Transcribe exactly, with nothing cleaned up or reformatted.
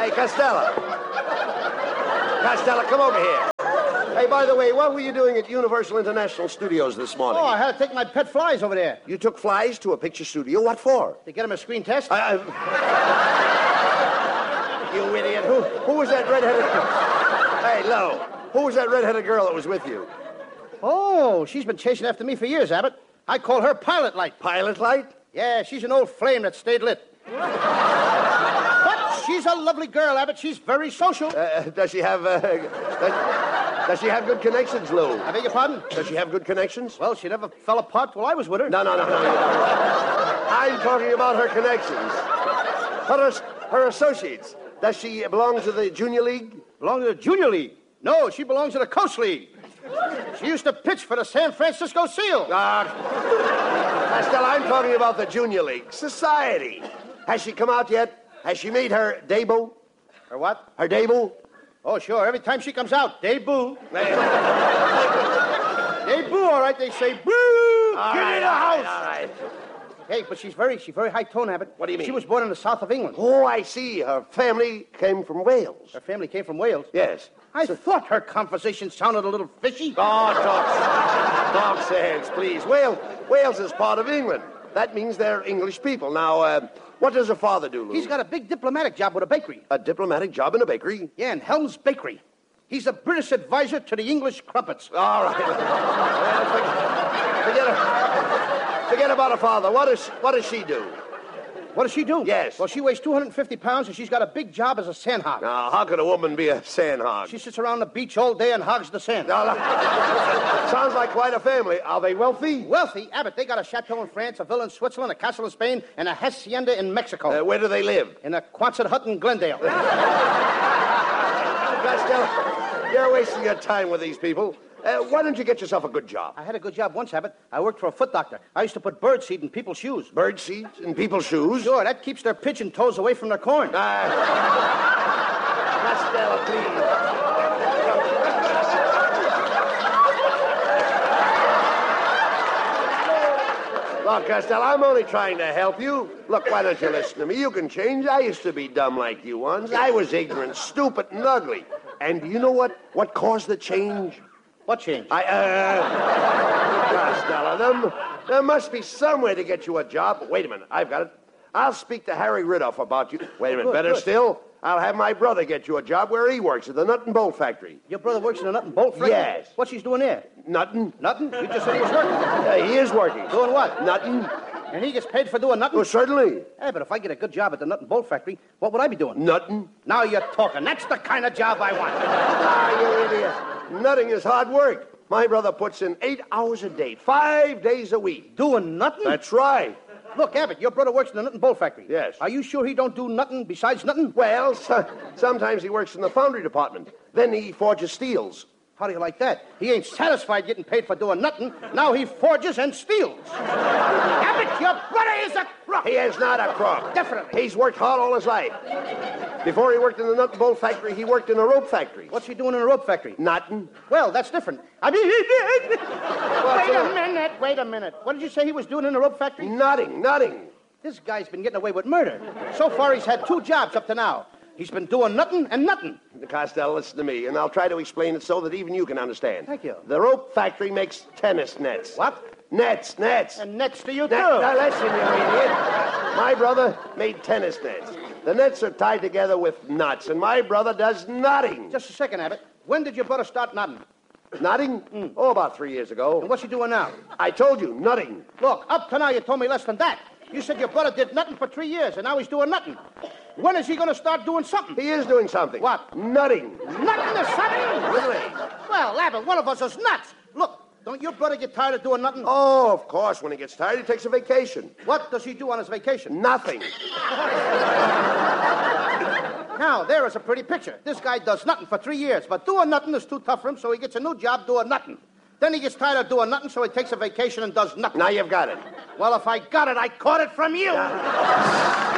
Hey, Costello. Costello, come over here. Hey, by the way, what were you doing at Universal International Studios this morning? Oh, I had to take my pet flies over there. You took flies to a picture studio? What for? To get them a screen test? I, I... You idiot. Who, who was that redheaded... Hey, Lo, who was that redheaded girl that was with you? Oh, she's been chasing after me for years, Abbott. I call her Pilot Light. Pilot Light? Yeah, she's an old flame that stayed lit. But she's a lovely girl, Abbott. She's very social. Uh, does she have... Uh, does, does she have good connections, Lou? I beg your pardon? Does she have good connections? Well, she never fell apart while I was with her. No, no, no, no. You don't. I'm talking about her connections. Her, her associates. Does she belong to the Junior League? Belong to the Junior League? No, she belongs to the Coast League. She used to pitch for the San Francisco Seals. Ah, uh, Estelle, I'm talking about the Junior League. Society. Has she come out yet? Has she made her debut? Her what? Her debut? Oh, sure. Every time she comes out, debut. Debut, all right. They say, boo! All Get right, in the all house. right, all right. Hey, but she's very, she's very high tone, Abbott. What do you mean? She was born in the south of England. Oh, I see. Her family came from Wales. Her family came from Wales. Yes. I so, thought her conversation sounded a little fishy. Oh, talk, talk sense, please. Wales, Wales is part of England. That means they're English people. Now, uh, what does her father do, Lou? He's got a big diplomatic job with a bakery. A diplomatic job in a bakery? Yeah, in Helm's Bakery. He's a British advisor to the English crumpets. All right. Well, forget, forget, forget about her father. What does, what does she do? What does she do? Yes. Well, she weighs two hundred fifty pounds, and she's got a big job as a sandhog. Now, how could a woman be a sandhog? She sits around the beach all day and hogs the sand. Now, sounds like quite a family. Are they wealthy? Wealthy? Abbott, they got a chateau in France, a villa in Switzerland, a castle in Spain, and a hacienda in Mexico. Uh, where do they live? In a Quonset hut in Glendale. Costello, you're wasting your time with these people. Uh, why don't you get yourself a good job? I had a good job once, Abbott. I worked for a foot doctor. I used to put bird seed in people's shoes. Bird seed in people's shoes? Sure, that keeps their pigeon toes away from their corn. Uh, Costello, please. Look, Costello, I'm only trying to help you. Look, why don't you listen to me? You can change. I used to be dumb like you once. I was ignorant, stupid, and ugly. And do you know what, what caused the change? What change? I, uh... Costello, there, there must be some way to get you a job. Wait a minute, I've got it. I'll speak to Harry Riddoff about you. Wait a minute, Good, better good. still, I'll have my brother get you a job where he works at the Nut and Bolt Factory. Your brother works in a nut and bolt factory? Yes. What's he doing there? Nuttin'. Nothing? You just said he was working. Uh, he is working. Doing what? Nuttin'. And he gets paid for doing nothing? Well, certainly. Hey, but if I get a good job at the nut and bolt factory, what would I be doing? Nuttin'. Now you're talking. That's the kind of job I want. Ah, you idiot. Nutting is hard work. My brother puts in eight hours a day, five days a week. Doing nothing? That's right. Look, Abbott, your brother works in the nut and bolt factory. Yes. Are you sure he don't do nothing besides nothing? Well, so, sometimes he works in the foundry department. Then he forges steels. How do you like that? He ain't satisfied getting paid for doing nothing. Now he forges and steals. Abbott, your brother is a crook. He is not a crook. Definitely. He's worked hard all his life. Before he worked in the nut and bolt factory, he worked in a rope factory. What's he doing in a rope factory? Nuttin'. Well, that's different. I mean, wait a minute, wait a minute. What did you say he was doing in a rope factory? Nutting, nutting. This guy's been getting away with murder. So far, he's had two jobs up to now. He's been doing nothing and nothing. Costello, listen to me, and I'll try to explain it so that even you can understand. Thank you. The rope factory makes tennis nets. What? Nets, nets. And next to you, Net- too. Now, listen, you idiot. My brother made tennis nets. The nets are tied together with nuts, and my brother does nutting. Just a second, Abbott. When did your brother start nutting? Nutting? Mm. Oh, about three years ago. And what's he doing now? I told you, nutting. Look, up to now, you told me less than that. You said your brother did nothing for three years, and now he's doing nothing. When is he going to start doing something? He is doing something. What? Nutting. Nothing is something? Really? Well, Abbott, one of us is nuts. Look, don't your brother get tired of doing nothing? Oh, of course. When he gets tired, he takes a vacation. What does he do on his vacation? Nothing. Now, there is a pretty picture. This guy does nothing for three years, but doing nothing is too tough for him, so he gets a new job doing nothing. Then he gets tired of doing nothing, so he takes a vacation and does nothing. Now you've got it. Well, if I got it, I caught it from you.